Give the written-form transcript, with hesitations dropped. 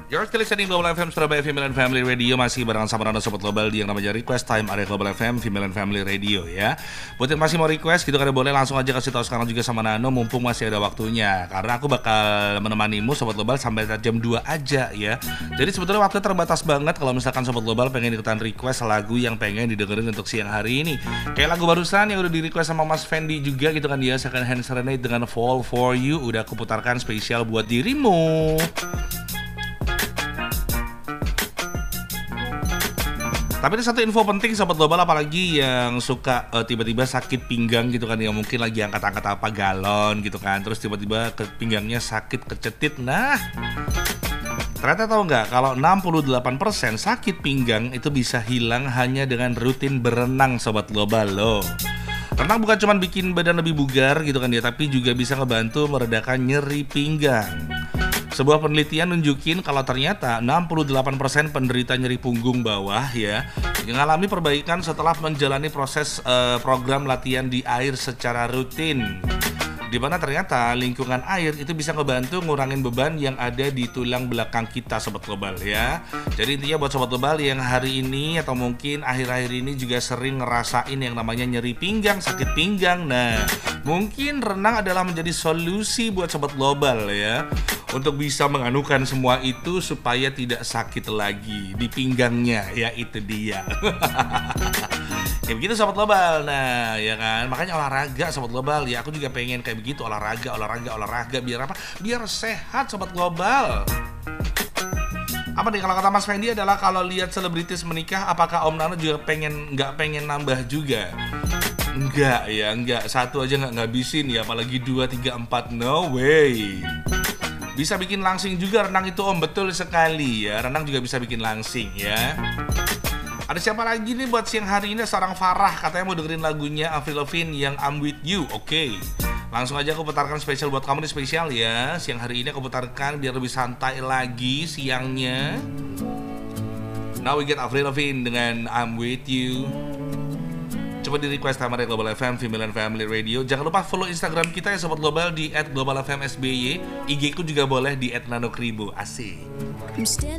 You're still listening Global FM Surabaya Female and Family Radio. Masih barengan sama Rana Sobat Global di yang namanya Request Time area Global FM Female and Family Radio ya. Buat yang masih mau request gitu kan boleh langsung aja kasih tahu sekarang juga sama Nano mumpung masih ada waktunya. Karena aku bakal menemanimu Sobat Global sampai jam 2 aja ya. Jadi sebetulnya waktu terbatas banget kalau misalkan Sobat Global pengen ikutan request lagu yang pengen didengerin untuk siang hari ini. Kayak lagu barusan yang udah di request sama Mas Fendi juga gitu kan dia, Second Hand Serenade dengan Fall For You udah aku putarkan spesial buat dirimu. Tapi ada satu info penting Sobat Global, apalagi yang suka tiba-tiba sakit pinggang gitu kan, yang mungkin lagi angkat-angkat apa galon gitu kan, terus tiba-tiba pinggangnya sakit kecetit. Nah, ternyata tahu nggak kalau 68% sakit pinggang itu bisa hilang hanya dengan rutin berenang Sobat Global loh. Renang bukan cuma bikin badan lebih bugar gitu kan ya, tapi juga bisa ngebantu meredakan nyeri pinggang. Sebuah penelitian nunjukin kalau ternyata 68% penderita nyeri punggung bawah ya yang mengalami perbaikan setelah menjalani proses program latihan di air secara rutin. Di mana ternyata lingkungan air itu bisa ngebantu ngurangin beban yang ada di tulang belakang kita Sobat Global ya. Jadi intinya buat Sobat Global yang hari ini atau mungkin akhir-akhir ini juga sering ngerasain yang namanya nyeri pinggang, sakit pinggang. Nah, mungkin renang adalah menjadi solusi buat Sobat Global ya, untuk bisa menganukan semua itu supaya tidak sakit lagi di pinggangnya ya, itu dia. Ya begitu Sobat Global. Nah ya kan, makanya olahraga Sobat Global ya, aku juga pengen kayak begitu, olahraga biar apa? Biar sehat Sobat Global. Apa nih kalau kata Mas Fendi adalah kalau lihat selebritis menikah, apakah Om Nano juga nggak pengen nambah juga? Enggak, satu aja nggak ngabisin ya, apalagi 2, 3, 4, no way. Bisa bikin langsing juga renang itu Om, betul sekali ya, renang juga bisa bikin langsing ya. Ada siapa lagi nih buat siang hari ini? Seorang Farah katanya mau dengerin lagunya Avril Lavigne yang I'm With You. Oke, langsung aja aku putarkan spesial buat kamu nih, spesial ya. Siang hari ini aku putarkan biar lebih santai lagi siangnya. Now we get Avril Lavigne dengan I'm With You. Coba di request sama Global FM Female and Family Radio. Jangan lupa follow Instagram kita ya Sobat Global di @globalfmsby. IG ku juga boleh di @nanokribo. Asik.